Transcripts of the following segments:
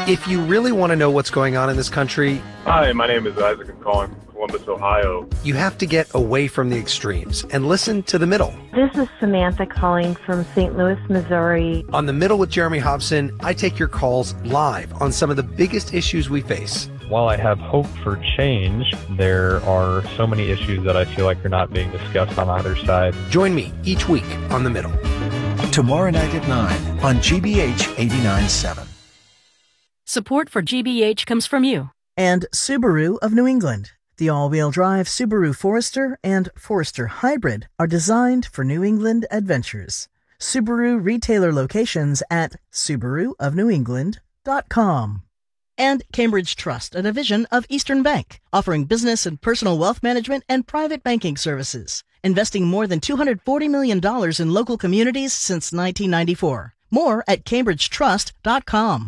If you really want to know what's going on in this country... Hi, my name is Isaac. I'm calling from Columbus, Ohio. You have to get away from the extremes and listen to the middle. This is Samantha calling from St. Louis, Missouri. On The Middle with Jeremy Hobson, I take your calls live on some of the biggest issues we face. While I have hope for change, there are so many issues that I feel like are not being discussed on either side. Join me each week on The Middle. Tomorrow night at 9 on GBH 89.7. Support for GBH comes from you. And Subaru of New England. The all-wheel drive Subaru Forester and Forester Hybrid are designed for New England adventures. Subaru retailer locations at SubaruofNewEngland.com. And Cambridge Trust, a division of Eastern Bank, offering business and personal wealth management and private banking services, investing more than $240 million in local communities since 1994. More at CambridgeTrust.com.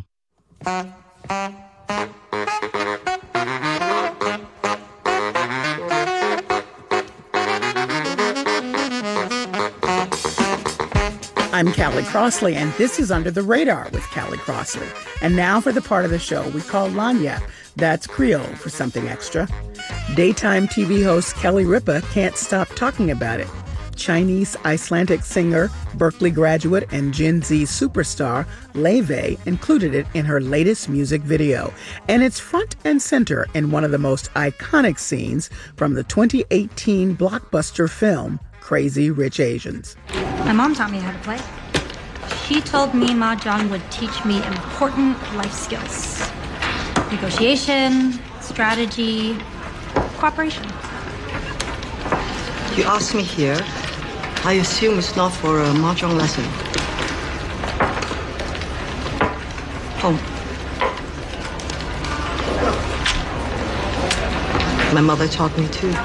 I'm Callie Crossley, and this is Under the Radar with Callie Crossley. And now for the part of the show we call Lagniappe. That's Creole for something extra. Daytime TV host Kelly Ripa can't stop talking about it. Chinese Icelandic singer, Berkeley graduate, and Gen Z superstar Leve included it in her latest music video. And it's front and center in one of the most iconic scenes from the 2018 blockbuster film, Crazy Rich Asians. My mom taught me how to play. She told me Mahjong would teach me important life skills. Negotiation, strategy, cooperation. You asked me here. I assume it's not for a Mahjong lesson. Home. My mother taught me too.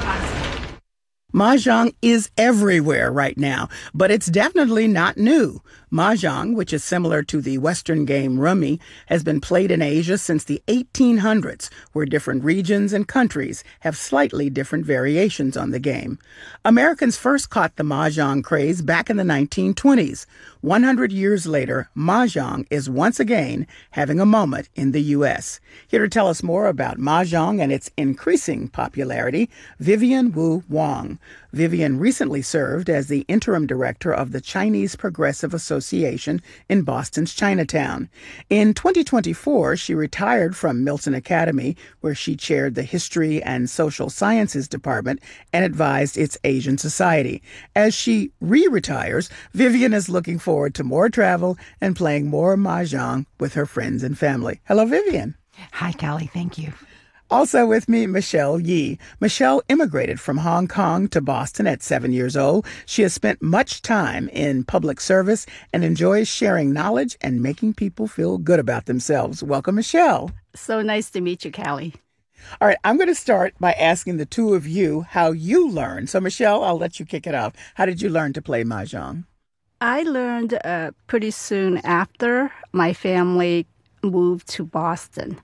Mahjong is everywhere right now, but it's definitely not new. Mahjong, which is similar to the Western game Rummy, has been played in Asia since the 1800s, where different regions and countries have slightly different variations on the game. Americans first caught the Mahjong craze back in the 1920s. 100 years later, Mahjong is once again having a moment in the U.S. Here to tell us more about Mahjong and its increasing popularity, Vivian Wu Wong. Vivian recently served as the interim director of the Chinese Progressive Association in Boston's Chinatown. In 2024, she retired from Milton Academy, where she chaired the History and Social Sciences Department and advised its Asian Society. As she re-retires, Vivian is looking forward to more travel and playing more Mahjong with her friends and family. Hello, Vivian. Hi, Callie. Thank you. Also with me, Michelle Yee. Michelle immigrated from Hong Kong to Boston at 7 years old. She has spent much time in public service and enjoys sharing knowledge and making people feel good about themselves. Welcome, Michelle. So nice to meet you, Callie. All right, I'm going to start by asking the two of you how you learned. So, Michelle, I'll let you kick it off. How did you learn to play Mahjong? I learned pretty soon after my family moved to Boston.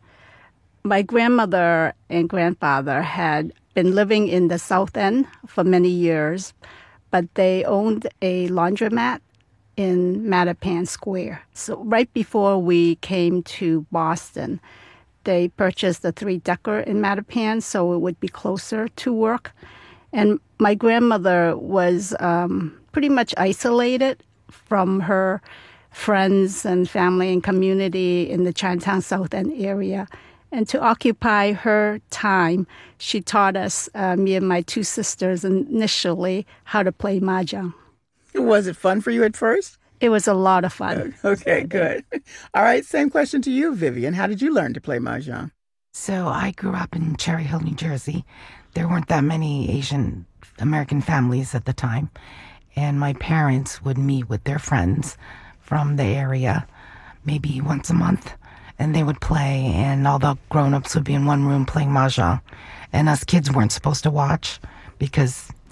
My grandmother and grandfather had been living in the South End for many years, but they owned a laundromat in Mattapan Square. So right before we came to Boston, they purchased a 3-decker in Mattapan so it would be closer to work. And my grandmother was pretty much isolated from her friends and family and community in the Chinatown South End area. And to occupy her time, she taught us, me and my two sisters initially, how to play Mahjong. Was it fun for you at first? It was a lot of fun. Okay, good. All right, same question to you, Vivian. How did you learn to play Mahjong? So I grew up in Cherry Hill, New Jersey. There weren't that many Asian American families at the time. And my parents would meet with their friends from the area maybe once a month. And they would play, and all the grown-ups would be in one room playing Mahjong. And us kids weren't supposed to watch because